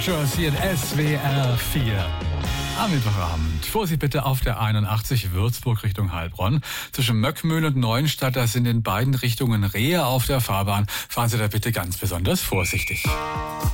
Schörs hier in SWR 4. Am Mittwochabend. Vorsicht bitte auf der 81 Würzburg Richtung Heilbronn. Zwischen Möckmühl und Neuenstadt, da sind in beiden Richtungen Rehe auf der Fahrbahn. Fahren Sie da bitte ganz besonders vorsichtig.